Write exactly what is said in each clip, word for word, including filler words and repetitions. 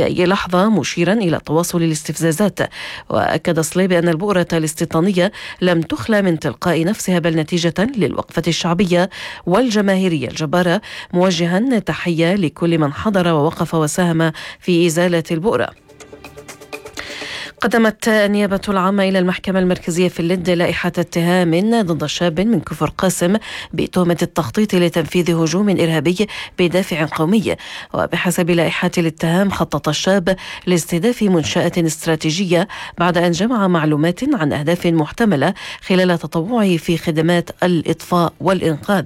في أي لحظة، مشيرا إلى تواصل الاستفزازات. وأكد صلي بأن البؤرة الاستيطانية لم تخلى من تلقاء نفسها، بل نتيجة للوقفة الشعبية والجماهيرية الجبارة، موجها تحية لكل من حضر ووقف وساهم في إزالة البؤرة. قدمت النيابة العامة إلى المحكمة المركزية في اللد لائحة اتهام ضد شاب من كفر قاسم بتهمة التخطيط لتنفيذ هجوم إرهابي بدافع قومي. وبحسب لائحة الاتهام، خطط الشاب لاستهداف منشأة استراتيجية بعد أن جمع معلومات عن أهداف محتملة خلال تطوعه في خدمات الإطفاء والإنقاذ.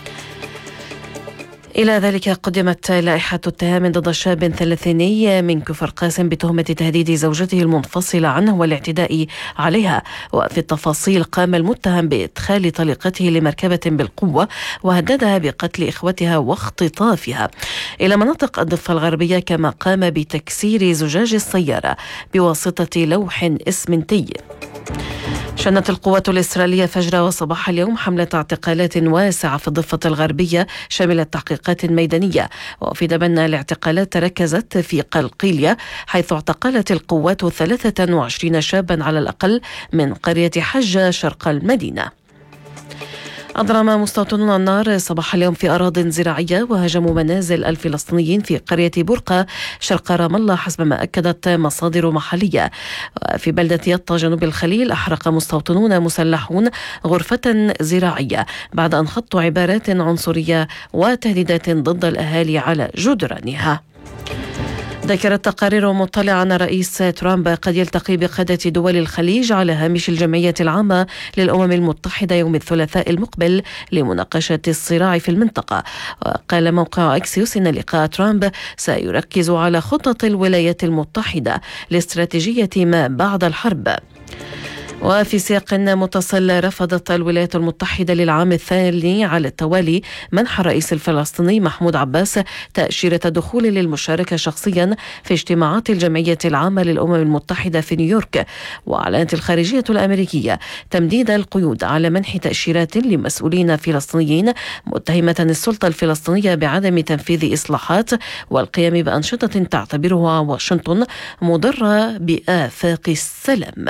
إلى ذلك قدمت لائحة اتهام ضد شاب ثلاثيني من كفر قاسم بتهمة تهديد زوجته المنفصلة عنه والاعتداء عليها. وفي التفاصيل، قام المتهم بإدخال طليقته لمركبة بالقوة وهددها بقتل إخوتها واختطافها إلى مناطق الضفة الغربية، كما قام بتكسير زجاج السيارة بواسطة لوح إسمنتي. شنت القوات الإسرائيلية فجر وصباح اليوم حملة اعتقالات واسعة في الضفة الغربية شملت تحقيقات ميدانية. وفي دبن الاعتقالات تركزت في قلقيلية، حيث اعتقلت القوات ثلاثة وعشرين شابا على الأقل من قرية حجة شرق المدينة. أضرم مستوطنون النار صباح اليوم في أراضٍ زراعية وهجموا منازل الفلسطينيين في قرية برقة شرق رام الله، حسب ما أكدت مصادر محلية. في بلدة يطا جنوب الخليل، أحرق مستوطنون مسلحون غرفة زراعية بعد أن خطوا عبارات عنصرية وتهديدات ضد الأهالي على جدرانها. ذكرت تقارير مطلعة أن الرئيس ترامب قد يلتقي بقادة دول الخليج على هامش الجمعية العامة للأمم المتحدة يوم الثلاثاء المقبل لمناقشة الصراع في المنطقة. وقال موقع أكسيوس إن لقاء ترامب سيركز على خطط الولايات المتحدة لاستراتيجية ما بعد الحرب. وفي سياق متصل، رفضت الولايات المتحدة للعام الثاني على التوالي منح الرئيس الفلسطيني محمود عباس تأشيرة دخول للمشاركة شخصيا في اجتماعات الجمعية العامة للأمم المتحدة في نيويورك. وأعلنت الخارجية الأمريكية تمديد القيود على منح تأشيرات لمسؤولين فلسطينيين، متهمة السلطة الفلسطينية بعدم تنفيذ إصلاحات والقيام بأنشطة تعتبرها واشنطن مضرة بآفاق السلام.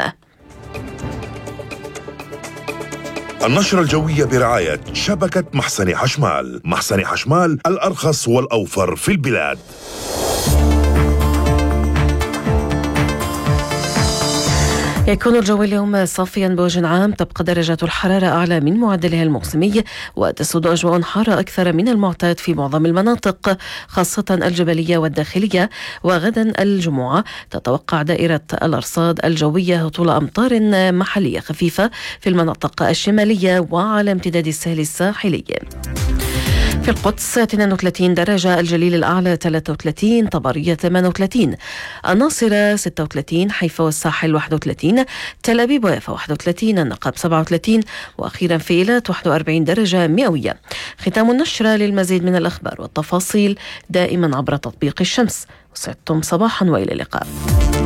النشرة الجوية برعاية شبكة محسن حشمال. محسن حشمال، الأرخص والأوفر في البلاد. يكون الجو اليوم صافيا بوجه عام، تبقى درجة الحرارة أعلى من معدلها الموسمي، وتسود أجواء حارة أكثر من المعتاد في معظم المناطق خاصة الجبلية والداخلية. وغدا الجمعة تتوقع دائرة الأرصاد الجوية هطول أمطار محلية خفيفة في المناطق الشمالية وعلى امتداد الساحل الساحلي. في القدس اثنين وثلاثين درجة، الجليل الأعلى ثلاثة وثلاثين، طبرية ثمانية وثلاثين، الناصرة ستة وثلاثين، حيفا والساحل واحد وثلاثين، تل أبيب ويافا واحد وثلاثين، النقب سبعة وثلاثين، وأخيرا في إيلات واحد وأربعين درجة مئوية. ختام النشرة. للمزيد من الأخبار والتفاصيل دائما عبر تطبيق الشمس. وسعدتم صباحا وإلى اللقاء.